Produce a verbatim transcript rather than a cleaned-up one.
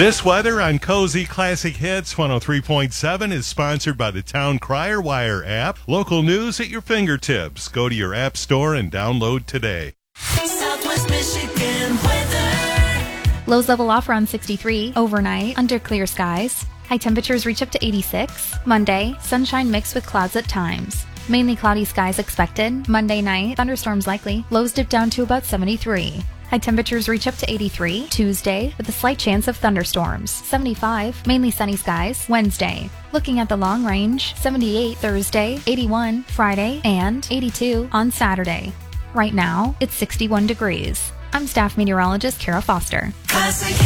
This weather on Cozy Classic Hits one oh three point seven is sponsored by the Town Crier Wire app. Local news at your fingertips. Go to your app store and download today. Southwest Michigan weather. Lows level off around sixty-three overnight under clear skies. High temperatures reach up to eighty-six. Monday, sunshine mixed with clouds at times. Mainly cloudy skies expected. Monday night, thunderstorms likely. Lows dip down to about seventy-three. High temperatures reach up to eighty-three. Tuesday, with a slight chance of thunderstorms. seventy-five. Mainly sunny skies. Wednesday. Looking at the long range, seventy-eight Thursday, eighty-one Friday, and eighty-two on Saturday. Right now, it's sixty-one degrees. I'm staff meteorologist Kara Foster. Classic